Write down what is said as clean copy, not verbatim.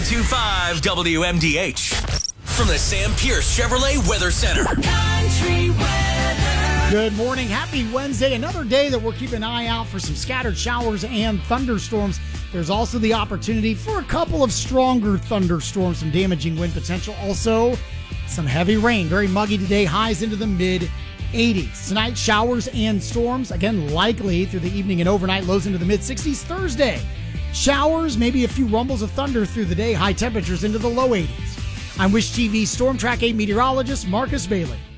102.5 WMDH. From the Sam Pierce Chevrolet Weather Center. Country weather. Good morning. Happy Wednesday. Another day that we're keeping an eye out for some scattered showers and thunderstorms. There's also the opportunity for a couple of stronger thunderstorms, some damaging wind potential. Also, some heavy rain. Very muggy today. Highs into the mid-80s. Tonight, showers and storms. Again, likely through the evening and overnight. Lows into the mid-60s. Thursday, showers, maybe a few rumbles of thunder through the day. High temperatures into the low 80s. I'm Wish TV Storm Track 8 meteorologist Marcus Bailey.